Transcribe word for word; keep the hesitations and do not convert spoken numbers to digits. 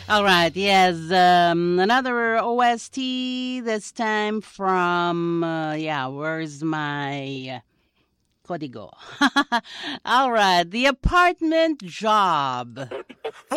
All right, yes, um, another O S T, this time from, uh, yeah, where's my código? All right, The Apartment Job.